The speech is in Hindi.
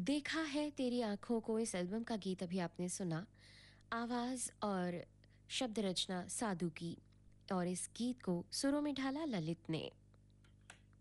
देखा है तेरी आँखों को, इस एल्बम का गीत अभी आपने सुना। आवाज़ और शब्द रचना साधु की, और इस गीत को सुरों में ढाला ललित ने।